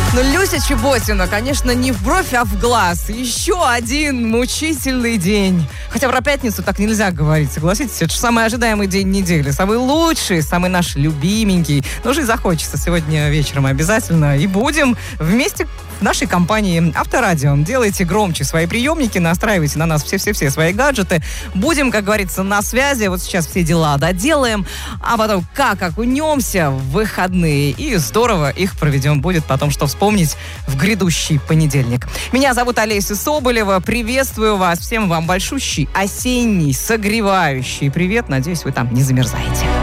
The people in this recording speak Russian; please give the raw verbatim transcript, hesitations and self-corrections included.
Ну, Люся Чеботина, конечно, не в бровь, а в глаз. Еще один мучительный день. Хотя про пятницу так нельзя говорить, согласитесь? Это же самый ожидаемый день недели. Самый лучший, самый наш любименький. Ну, жить захочется сегодня вечером обязательно. И будем вместе в нашей компании Авторадио. Делайте громче свои приемники, настраивайте на нас все-все-все свои гаджеты. Будем, как говорится, на связи. Вот сейчас все дела доделаем, а потом как окунемся в выходные. И здорово их проведем. Будет потом что вспомнить в грядущий понедельник. Меня зовут Олеся Соболева. Приветствую вас. Всем вам большущий, осенний, согревающий привет. Надеюсь, вы там не замерзаете.